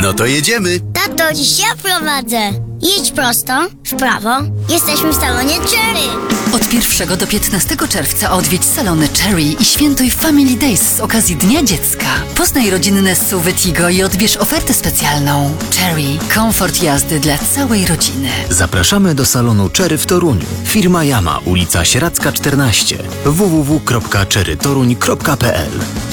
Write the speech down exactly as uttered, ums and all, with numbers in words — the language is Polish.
No to jedziemy. Tato, dziś ja prowadzę. Jedź prosto, w prawo. Jesteśmy w salonie Cherry. Od pierwszego do piętnastego czerwca odwiedź salony Cherry i świętuj Family Days z okazji Dnia Dziecka. Poznaj rodzinne S U V Tigo i odbierz ofertę specjalną. Cherry. Komfort jazdy dla całej rodziny. Zapraszamy do salonu Cherry w Toruniu. Firma Yama, ulica Sieradzka czternaście. w w w kropka cherry toruń kropka p l